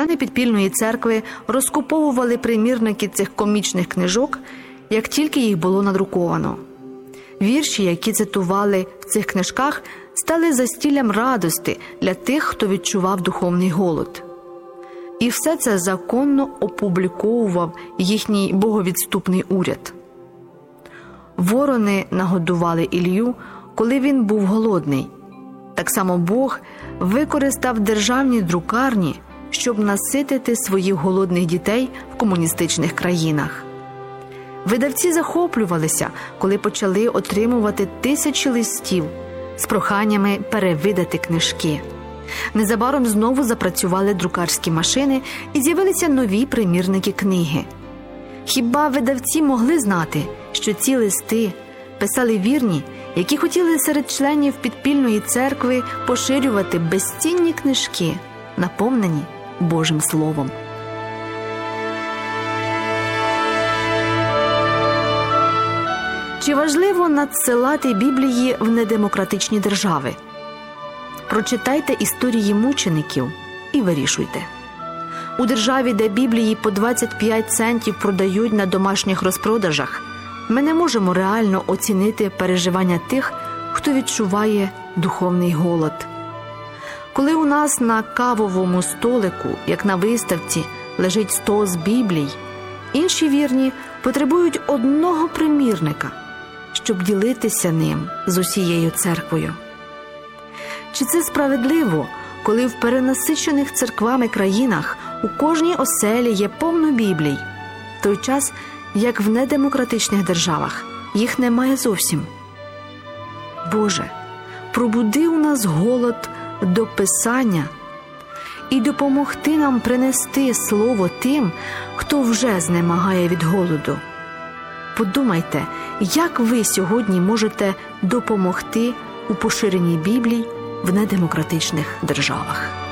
члени підпільної церкви розкуповували примірники цих комічних книжок, як тільки їх було надруковано. Вірші, які цитували в цих книжках, стали застіллям радости для тих, хто відчував духовний голод. І все це законно опубліковував їхній боговідступний уряд. Ворони нагодували Ілью, коли він був голодний. Так само Бог використав державні друкарні, щоб наситити своїх голодних дітей в комуністичних країнах. Видавці захоплювалися, коли почали отримувати тисячі листів з проханнями перевидати книжки. Незабаром знову запрацювали друкарські машини і з'явилися нові примірники книги. Хіба видавці могли знати, що ці листи писали вірні, які хотіли серед членів підпільної церкви поширювати безцінні книжки, наповнені Божим Словом? Чи важливо надсилати Біблії в недемократичні держави? Прочитайте історії мучеників і вирішуйте. У державі, де Біблії по 25 центів продають на домашніх розпродажах, ми не можемо реально оцінити переживання тих, хто відчуває духовний голод. Коли у нас на кавовому столику, як на виставці, лежить стос Біблій, інші вірні потребують одного примірника, щоб ділитися ним з усією церквою. Чи це справедливо, коли в перенасичених церквами країнах у кожній оселі є повно Біблій, в той час, як в недемократичних державах їх немає зовсім? Боже, пробуди у нас голод до Писання і допомогти нам принести Слово тим, хто вже знемагає від голоду. Подумайте, як ви сьогодні можете допомогти у поширенні Біблій в недемократичних державах.